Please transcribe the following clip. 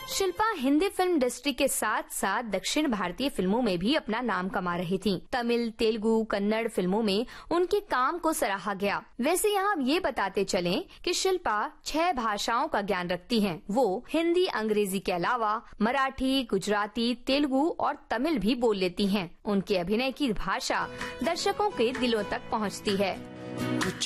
Shilpa Hindi film industry के साथ साथ दक्षिण भारतीय फिल्मों में भी अपना नाम कमा रही थीं। तमिल, तेलुगु, कन्नड़ फिल्मों में उनके काम को सराहा गया। वैसे यहाँ हम ये बताते चलें कि शिल्पा 6 भाषाओं का ज्ञान रखती हैं। वो हिंदी, अंग्रेजी के अलावा मराठी, गुजराती, तेलुगु और तमिल भी बोल लेती हैं। उनके अभिनय की भाषा दर्शकों के दिलों तक पहुँचती है।